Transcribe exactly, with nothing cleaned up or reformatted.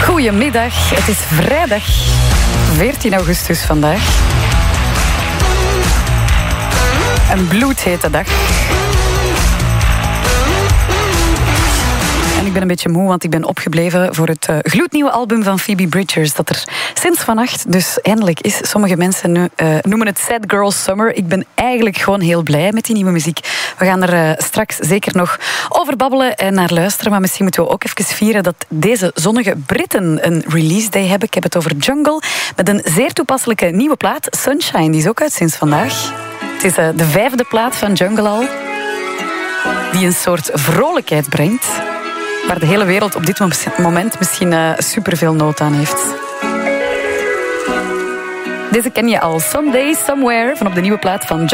Goedemiddag, het is vrijdag veertien augustus vandaag. Een bloedhete dag. En ik ben een beetje moe, want ik ben opgebleven voor het uh, gloednieuwe album van Phoebe Bridgers, dat er sinds vannacht dus eindelijk is. Sommige mensen nu, uh, noemen het Sad Girl Summer. Ik ben eigenlijk gewoon heel blij met die nieuwe muziek. We gaan er uh, straks zeker nog over babbelen en naar luisteren, maar misschien moeten we ook even vieren dat deze zonnige Britten een release day hebben. Ik heb het over Jungle, met een zeer toepasselijke nieuwe plaat, Sunshine. Die is ook uit sinds vandaag. Het is uh, de vijfde plaat van Jungle al, die een soort vrolijkheid brengt, waar de hele wereld op dit moment misschien uh, superveel nood aan heeft. Deze ken je al. Someday, Somewhere, van op de nieuwe plaat van